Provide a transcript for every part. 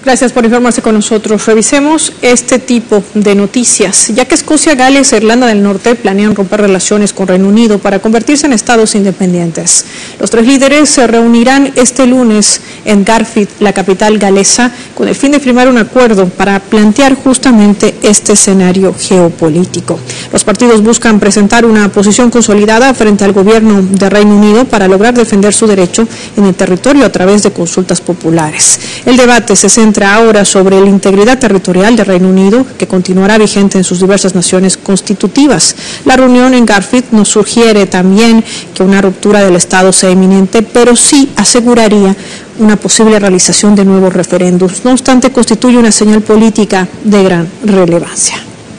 Gracias por informarse con nosotros. Revisemos este tipo de noticias, ya que Escocia, Gales e Irlanda del Norte planean romper relaciones con Reino Unido para convertirse en estados independientes. Los tres líderes se reunirán este lunes en Garfield, la capital galesa, con el fin de firmar un acuerdo para plantear justamente este escenario geopolítico. Los partidos buscan presentar una posición consolidada frente al gobierno de Reino Unido para lograr defender su derecho en el territorio a través de consultas populares. El debate se centra ahora sobre la integridad territorial del Reino Unido, que continuará vigente en sus diversas naciones constitutivas. La reunión en Garfield nos sugiere también que una ruptura del Estado sea inminente, pero sí aseguraría una posible realización de nuevos referéndums. No obstante, constituye una señal política de gran relevancia.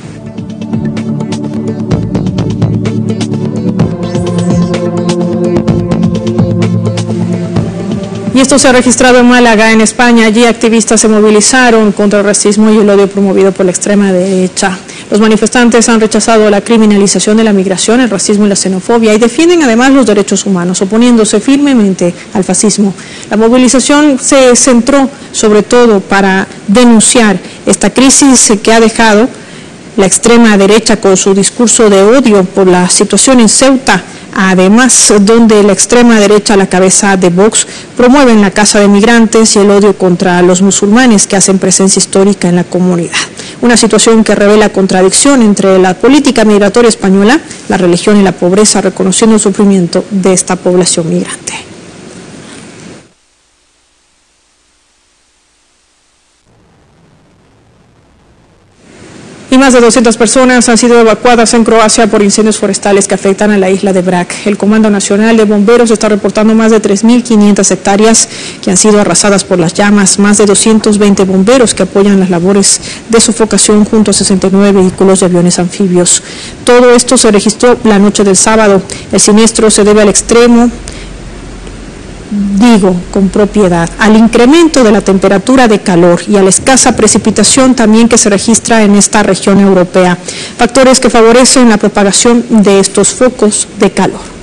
Y esto se ha registrado en Málaga, en España. Allí activistas se movilizaron contra el racismo y el odio promovido por la extrema derecha. Los manifestantes han rechazado la criminalización de la migración, el racismo y la xenofobia y defienden además los derechos humanos, oponiéndose firmemente al fascismo. La movilización se centró sobre todo para denunciar esta crisis que ha dejado la extrema derecha con su discurso de odio por la situación en Ceuta, además donde la extrema derecha a la cabeza de Vox promueven la caza de migrantes y el odio contra los musulmanes que hacen presencia histórica en la comunidad. Una situación que revela contradicción entre la política migratoria española, la religión y la pobreza, reconociendo el sufrimiento de esta población migrante. Y más de 200 personas han sido evacuadas en Croacia por incendios forestales que afectan a la isla de Brač. El Comando Nacional de Bomberos está reportando más de 3.500 hectáreas que han sido arrasadas por las llamas, más de 220 bomberos que apoyan las labores de sofocación junto a 69 vehículos y aviones anfibios. Todo esto se registró la noche del sábado. El siniestro se debe al extremo, con propiedad, al incremento de la temperatura de calor y a la escasa precipitación también que se registra en esta región europea, factores que favorecen la propagación de estos focos de calor.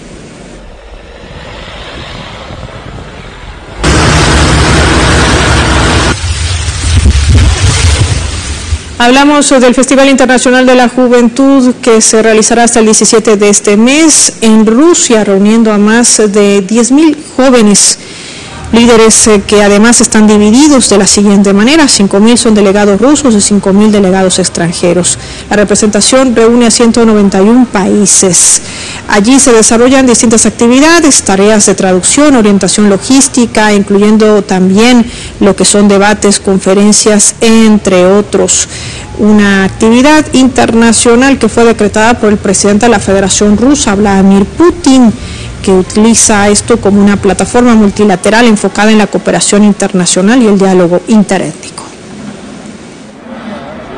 Hablamos del Festival Internacional de la Juventud que se realizará hasta el 17 de este mes en Rusia, reuniendo a más de 10.000 jóvenes líderes que además están divididos de la siguiente manera: 5.000 son delegados rusos y 5.000 delegados extranjeros. La representación reúne a 191 países. Allí se desarrollan distintas actividades, tareas de traducción, orientación logística, incluyendo también lo que son debates, conferencias, entre otros. Una actividad internacional que fue decretada por el presidente de la Federación Rusa, Vladimir Putin, que utiliza esto como una plataforma multilateral enfocada en la cooperación internacional y el diálogo interétnico.